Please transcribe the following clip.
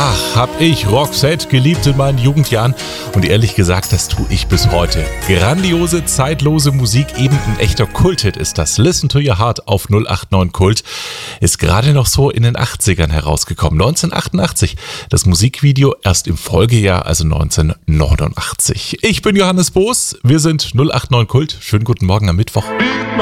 Ach, hab ich Roxette geliebt in meinen Jugendjahren und ehrlich gesagt, das tue ich bis heute. Grandiose, zeitlose Musik, eben ein echter Kulthit ist das. Listen to Your Heart auf 089 Kult ist gerade noch so in den 80ern herausgekommen. 1988, das Musikvideo erst im Folgejahr, also 1989. Ich bin Johannes Boos, wir sind 089 Kult. Schönen guten Morgen am Mittwoch.